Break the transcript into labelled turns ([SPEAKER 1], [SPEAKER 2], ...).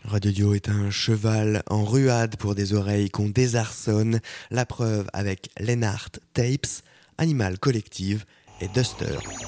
[SPEAKER 1] Radio Dio est un cheval en ruade pour des oreilles qu'on désarçonne. La preuve avec Lennart Tapes, Animal Collective et Duster.